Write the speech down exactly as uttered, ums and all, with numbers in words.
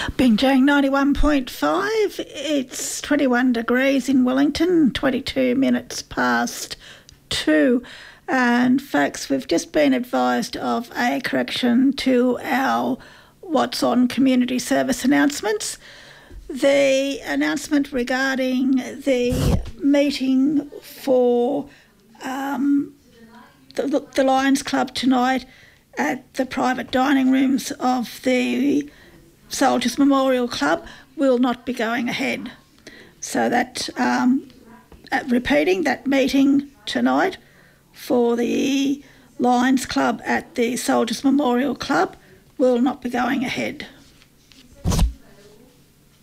Binjang ninety-one point five. It's twenty-one degrees in Wellington, twenty-two minutes past two. And folks, we've just been advised of a correction to our What's On community service announcements. The announcement regarding the meeting for um, the, the Lions Club tonight at the private dining rooms of the Soldiers Memorial Club will not be going ahead. So that, um, uh, repeating, that meeting tonight for the Lions Club at the Soldiers Memorial Club will not be going ahead.